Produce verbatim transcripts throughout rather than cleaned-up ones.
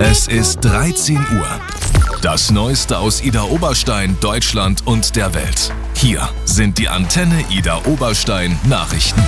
Es ist dreizehn Uhr. Das Neueste aus Idar Oberstein, Deutschland und der Welt. Hier sind die Antenne Idar Oberstein Nachrichten.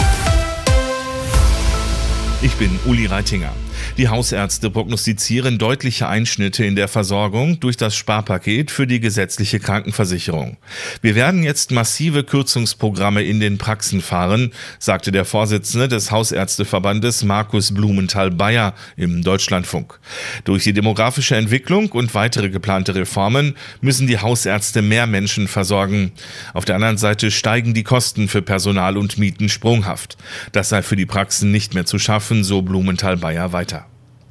Ich bin Uli Reitinger. Die Hausärzte prognostizieren deutliche Einschnitte in der Versorgung durch das Sparpaket für die gesetzliche Krankenversicherung. Wir werden jetzt massive Kürzungsprogramme in den Praxen fahren, sagte der Vorsitzende des Hausärzteverbandes Markus Blumenthal-Beyer im Deutschlandfunk. Durch die demografische Entwicklung und weitere geplante Reformen müssen die Hausärzte mehr Menschen versorgen. Auf der anderen Seite steigen die Kosten für Personal und Mieten sprunghaft. Das sei für die Praxen nicht mehr zu schaffen, so Blumenthal-Beyer weiter.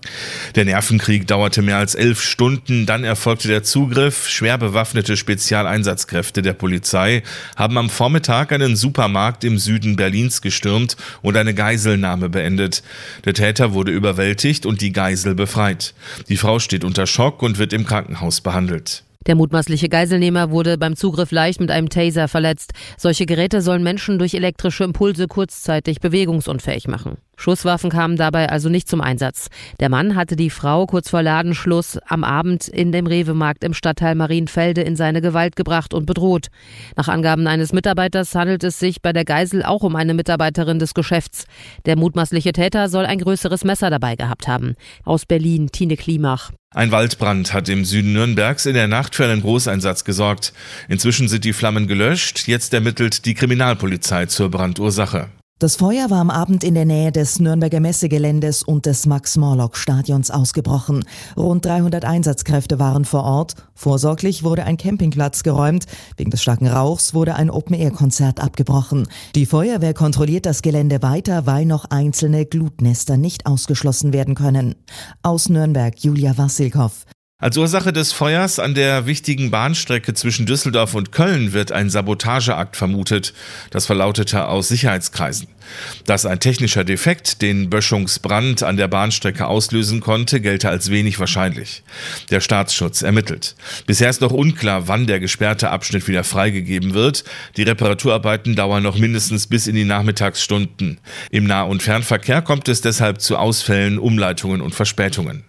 Der Nervenkrieg dauerte mehr als elf Stunden, dann erfolgte der Zugriff. Schwer bewaffnete Spezialeinsatzkräfte der Polizei haben am Vormittag einen Supermarkt im Süden Berlins gestürmt und eine Geiselnahme beendet. Der Täter wurde überwältigt und die Geisel befreit. Die Frau steht unter Schock und wird im Krankenhaus behandelt. Der mutmaßliche Geiselnehmer wurde beim Zugriff leicht mit einem Taser verletzt. Solche Geräte sollen Menschen durch elektrische Impulse kurzzeitig bewegungsunfähig machen. Schusswaffen kamen dabei also nicht zum Einsatz. Der Mann hatte die Frau kurz vor Ladenschluss am Abend in dem Rewe-Markt im Stadtteil Marienfelde in seine Gewalt gebracht und bedroht. Nach Angaben eines Mitarbeiters handelt es sich bei der Geisel auch um eine Mitarbeiterin des Geschäfts. Der mutmaßliche Täter soll ein größeres Messer dabei gehabt haben. Aus Berlin, Tine Klimach. Ein Waldbrand hat im Süden Nürnbergs in der Nacht für einen Großeinsatz gesorgt. Inzwischen sind die Flammen gelöscht. Jetzt ermittelt die Kriminalpolizei zur Brandursache. Das Feuer war am Abend in der Nähe des Nürnberger Messegeländes und des Max-Morlock-Stadions ausgebrochen. Rund dreihundert Einsatzkräfte waren vor Ort. Vorsorglich wurde ein Campingplatz geräumt. Wegen des starken Rauchs wurde ein Open-Air-Konzert abgebrochen. Die Feuerwehr kontrolliert das Gelände weiter, weil noch einzelne Glutnester nicht ausgeschlossen werden können. Aus Nürnberg, Julia Wassilkow. Als Ursache des Feuers an der wichtigen Bahnstrecke zwischen Düsseldorf und Köln wird ein Sabotageakt vermutet. Das verlautete aus Sicherheitskreisen. Dass ein technischer Defekt den Böschungsbrand an der Bahnstrecke auslösen konnte, gelte als wenig wahrscheinlich. Der Staatsschutz ermittelt. Bisher ist noch unklar, wann der gesperrte Abschnitt wieder freigegeben wird. Die Reparaturarbeiten dauern noch mindestens bis in die Nachmittagsstunden. Im Nah- und Fernverkehr kommt es deshalb zu Ausfällen, Umleitungen und Verspätungen.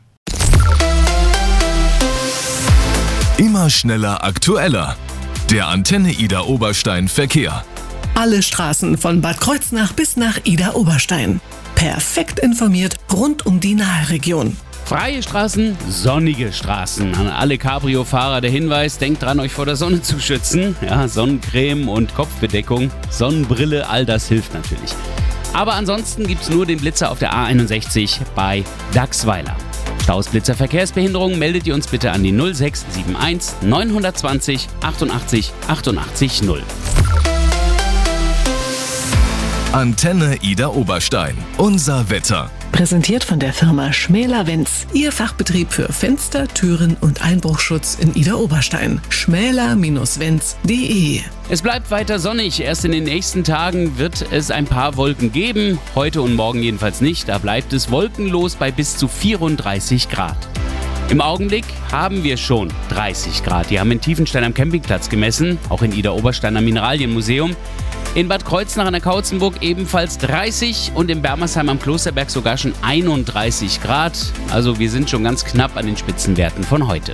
Immer schneller, aktueller. Der Antenne Idar Oberstein Verkehr. Alle Straßen von Bad Kreuznach bis nach Idar Oberstein. Perfekt informiert rund um die Nahe-Region. Freie Straßen, sonnige Straßen. An alle Cabrio-Fahrer der Hinweis, denkt dran, euch vor der Sonne zu schützen. Ja, Sonnencreme und Kopfbedeckung, Sonnenbrille, all das hilft natürlich. Aber ansonsten gibt's nur den Blitzer auf der A einundsechzig bei Dachsweiler. Staus, Blitzer, Verkehrsbehinderung, meldet ihr uns bitte an die null sechs sieben eins neun zwei null achtundachtzig achtundachtzig null. Antenne Idar Oberstein. Unser Wetter. Präsentiert von der Firma Schmäler-Wenz. Ihr Fachbetrieb für Fenster, Türen und Einbruchschutz in Idar Oberstein. schmäler Bindestrich wenz punkt de. Es bleibt weiter sonnig. Erst in den nächsten Tagen wird es ein paar Wolken geben. Heute und morgen jedenfalls nicht. Da bleibt es wolkenlos bei bis zu vierunddreißig Grad. Im Augenblick haben wir schon dreißig Grad. Die haben in Tiefenstein am Campingplatz gemessen, auch in Idar Oberstein am Mineralienmuseum. In Bad Kreuznach an der Kautzenburg ebenfalls dreißig und in Bermersheim am Klosterberg sogar schon einunddreißig Grad. Also wir sind schon ganz knapp an den Spitzenwerten von heute.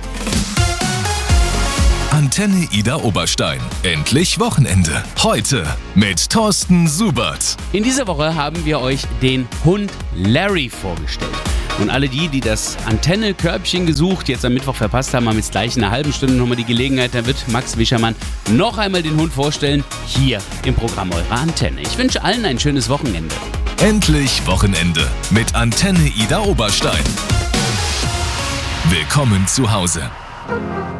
Antenne Idar Oberstein. Endlich Wochenende. Heute mit Thorsten Subert. In dieser Woche haben wir euch den Hund Larry vorgestellt. Und alle die, die das Antenne-Körbchen gesucht, jetzt am Mittwoch verpasst haben, haben jetzt gleich in einer halben Stunde nochmal die Gelegenheit. Da wird Max Wischermann noch einmal den Hund vorstellen, hier im Programm eurer Antenne. Ich wünsche allen ein schönes Wochenende. Endlich Wochenende mit Antenne Idar Oberstein. Willkommen zu Hause.